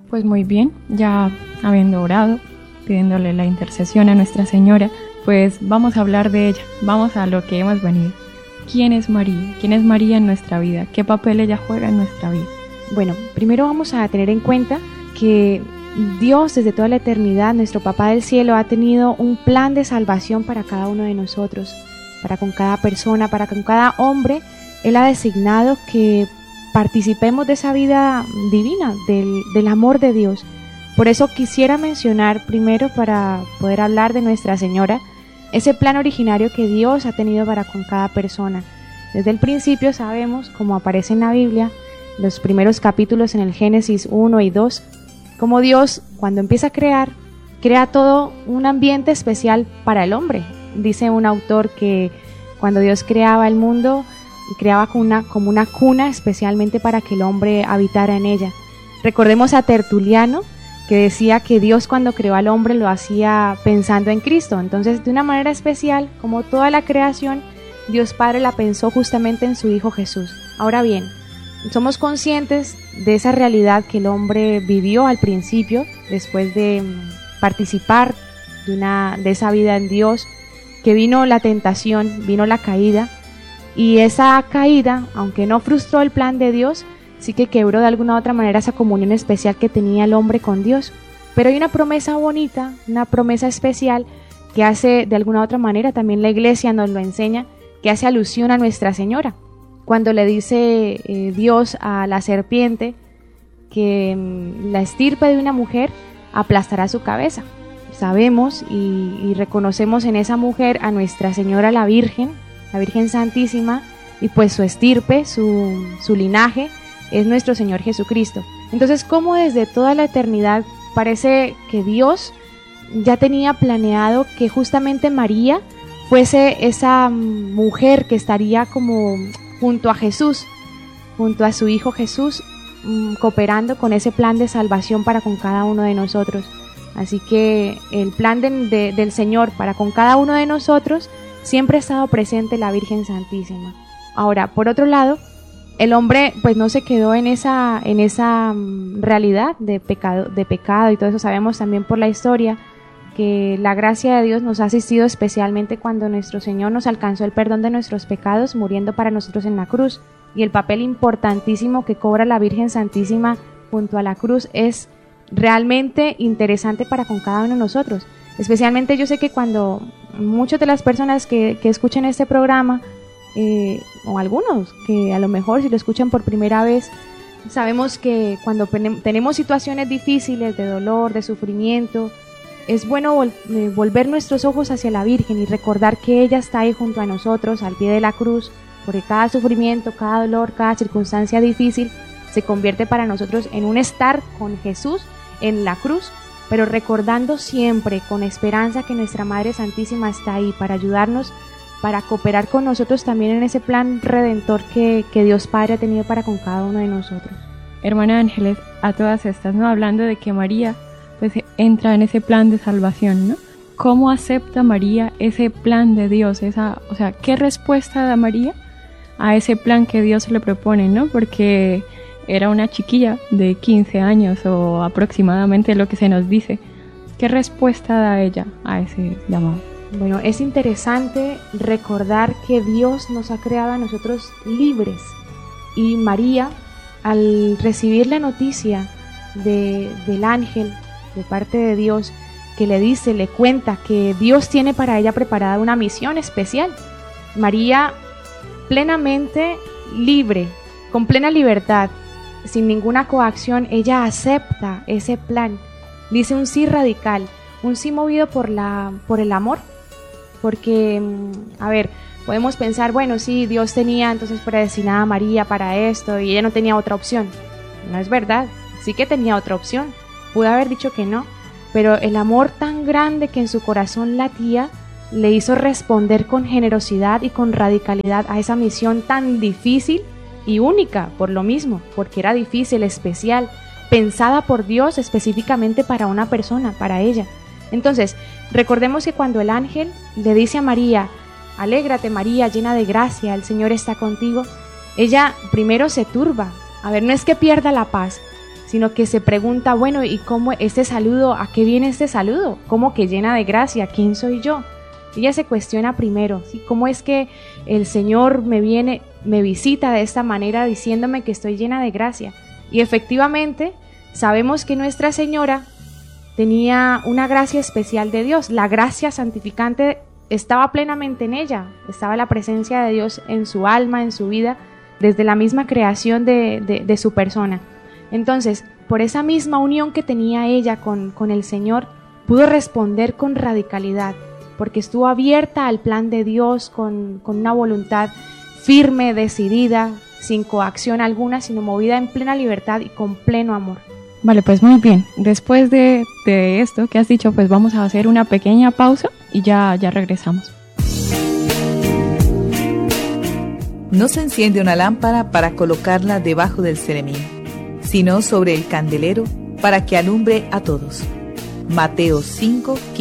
Pues muy bien, ya habiendo orado, pidiéndole la intercesión a Nuestra Señora, pues vamos a hablar de ella, vamos a lo que hemos venido. ¿Quién es María? ¿Quién es María en nuestra vida? ¿Qué papel ella juega en nuestra vida? Bueno, primero vamos a tener en cuenta que Dios desde toda la eternidad, nuestro Papá del Cielo, ha tenido un plan de salvación para cada uno de nosotros, para con cada persona, para con cada hombre. Él ha designado que participemos de esa vida divina, del amor de Dios. Por eso quisiera mencionar primero, para poder hablar de Nuestra Señora, ese plan originario que Dios ha tenido para con cada persona. Desde el principio sabemos, como aparece en la Biblia, los primeros capítulos en el Génesis 1 y 2, como Dios, cuando empieza a crear, crea todo un ambiente especial para el hombre. Dice un autor que cuando Dios creaba el mundo, creaba como una cuna especialmente para que el hombre habitara en ella. Recordemos a Tertuliano, que decía que Dios cuando creó al hombre lo hacía pensando en Cristo. Entonces, de una manera especial, como toda la creación, Dios Padre la pensó justamente en su Hijo Jesús. Ahora bien, somos conscientes de esa realidad que el hombre vivió al principio, después de participar de esa vida en Dios, que vino la tentación, vino la caída, y esa caída, aunque no frustró el plan de Dios, sí que quebró de alguna u otra manera esa comunión especial que tenía el hombre con Dios. Pero hay una promesa bonita, una promesa especial que hace de alguna u otra manera, también la Iglesia nos lo enseña, que hace alusión a Nuestra Señora. Cuando le dice Dios a la serpiente que la estirpe de una mujer aplastará su cabeza. Sabemos y reconocemos en esa mujer a Nuestra Señora la Virgen Santísima, y pues su estirpe, su linaje es nuestro Señor Jesucristo. Entonces, como desde toda la eternidad parece que Dios ya tenía planeado que justamente María fuese esa mujer que estaría como junto a Jesús, junto a su Hijo Jesús, cooperando con ese plan de salvación para con cada uno de nosotros. Así que el plan del Señor para con cada uno de nosotros siempre ha estado presente la Virgen Santísima. Ahora, por otro lado, el hombre pues no se quedó en esa realidad de pecado y todo eso. Sabemos también por la historia que la gracia de Dios nos ha asistido especialmente cuando nuestro Señor nos alcanzó el perdón de nuestros pecados muriendo para nosotros en la cruz. Y el papel importantísimo que cobra la Virgen Santísima junto a la cruz es realmente interesante para con cada uno de nosotros. Especialmente yo sé que cuando muchas de las personas que escuchen este programa, o algunos que a lo mejor si lo escuchan por primera vez, sabemos que cuando tenemos situaciones difíciles de dolor, de sufrimiento, es bueno volver nuestros ojos hacia la Virgen y recordar que ella está ahí junto a nosotros, al pie de la cruz, porque cada sufrimiento, cada dolor, cada circunstancia difícil se convierte para nosotros en un estar con Jesús en la cruz, pero recordando siempre con esperanza que nuestra Madre Santísima está ahí para ayudarnos, para cooperar con nosotros también en ese plan redentor que Dios Padre ha tenido para con cada uno de nosotros. Hermana Ángeles, a todas estas, ¿no? Hablando de que María pues entra en ese plan de salvación, ¿no? ¿Cómo acepta María ese plan de Dios? ¿Qué respuesta da María a ese plan que Dios le propone, ¿no? Porque era una chiquilla de 15 años o aproximadamente lo que se nos dice. ¿Qué respuesta da ella a ese llamado? Bueno, es interesante recordar que Dios nos ha creado a nosotros libres, y María, al recibir la noticia del ángel de parte de Dios, que le cuenta que Dios tiene para ella preparada una misión especial, María, plenamente libre, con plena libertad, sin ninguna coacción, ella acepta ese plan, dice un sí radical, un sí movido por el amor. Porque, podemos pensar, bueno, sí, Dios tenía entonces predestinada a María para esto y ella no tenía otra opción. No es verdad, sí que tenía otra opción, pudo haber dicho que no, pero el amor tan grande que en su corazón latía le hizo responder con generosidad y con radicalidad a esa misión tan difícil y única, por lo mismo, porque era difícil, especial, pensada por Dios específicamente para una persona, para ella. Entonces, recordemos que cuando el ángel le dice a María, alégrate María, llena de gracia, el Señor está contigo, ella primero se turba. No es que pierda la paz, sino que se pregunta, bueno, ¿y cómo este saludo? ¿A qué viene este saludo? ¿Cómo que llena de gracia? ¿Quién soy yo? Ella se cuestiona primero, ¿sí? ¿Cómo es que el Señor me visita de esta manera diciéndome que estoy llena de gracia? Y efectivamente, sabemos que Nuestra Señora tenía una gracia especial de Dios. La gracia santificante estaba plenamente en ella, estaba la presencia de Dios en su alma, en su vida, desde la misma creación de su persona. Entonces, por esa misma unión que tenía ella con el Señor, pudo responder con radicalidad, porque estuvo abierta al plan de Dios con una voluntad firme, decidida, sin coacción alguna, sino movida en plena libertad y con pleno amor. Vale, pues muy bien. Después de esto que has dicho, pues vamos a hacer una pequeña pausa y ya regresamos. No se enciende una lámpara para colocarla debajo del ceremín, sino sobre el candelero para que alumbre a todos. Mateo 5:15.